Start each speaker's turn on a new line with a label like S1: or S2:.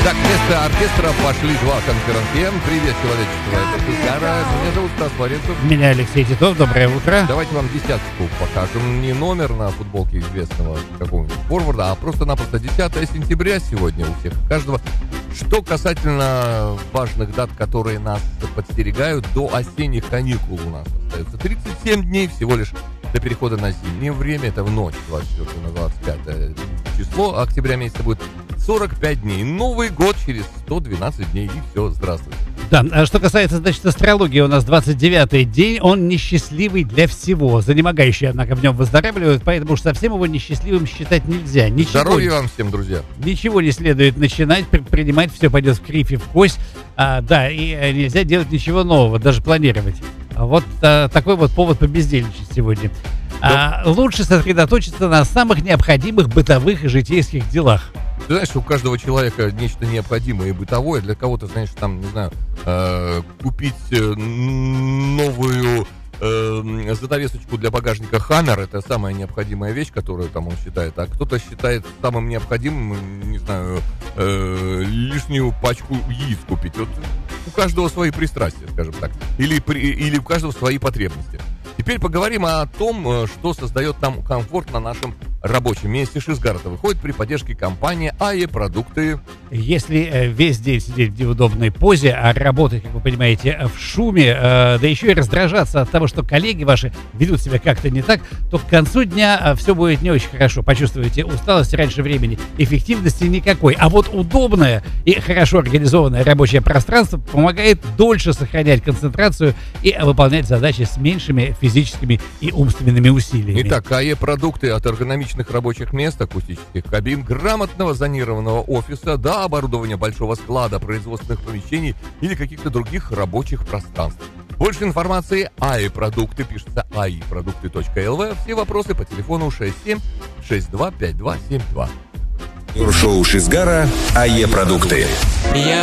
S1: Так, вместо оркестра пошли два конферансье. Привет, человечество, это Шизгара. Меня зовут Стас Борисов.
S2: Меня Алексей Титов, доброе утро.
S1: Давайте вам десятку покажем. Не номер на футболке известного какого-нибудь форварда, а просто-напросто 10 сентября сегодня у всех, у каждого. Что касательно важных дат, которые нас подстерегают, до осенних каникул у нас остается 37 дней всего лишь до перехода на зимнее время. Это в ночь 24 на 25 число октября месяца будет 45 дней. Новый год через 112 дней, и все, здравствуйте.
S2: Да, а что касается, значит, астрологии, у нас 29-й день, он несчастливый для всего. Занемогающие, однако, в нем выздоравливают, поэтому уж совсем его несчастливым считать нельзя.
S1: Здоровья вам всем, друзья.
S2: Ничего не следует начинать, принимать, все пойдет в кривь и в кость. Да, и нельзя делать ничего нового, даже планировать. Вот такой вот повод побездельничать сегодня. Лучше сосредоточиться на самых необходимых бытовых и житейских делах.
S1: Ты знаешь, у каждого человека нечто необходимое и бытовое. Для кого-то, знаешь, там, не знаю, купить новую занавесочку для багажника Hammer — это самая необходимая вещь, которую там он считает. А кто-то считает самым необходимым, не знаю, лишнюю пачку яиц купить. Вот у каждого свои пристрастия, скажем так. Или у каждого свои потребности. Теперь поговорим о том, что создает нам комфорт на нашем рабочем месте. Шизгар выходит при поддержке компании АЕ Продукты.
S2: Если весь день сидеть в неудобной позе, а работать, как вы понимаете, в шуме, да еще и раздражаться от того, что коллеги ваши ведут себя как-то не так, то к концу дня все будет не очень хорошо. Почувствуете усталость раньше времени, эффективности никакой. А вот удобное и хорошо организованное рабочее пространство помогает дольше сохранять концентрацию и выполнять задачи с меньшими физическими и умственными усилиями.
S1: Итак, АЕ Продукты от эргономичных рабочих мест, акустических кабин, грамотного зонированного офиса до оборудования большого склада, производственных помещений или каких-то других рабочих пространств. Больше информации АЕ Продукты, пишется aeproducты.lv. Все вопросы по телефону 67 62 5272.
S3: Шоу Шизгара АЕ Продукты.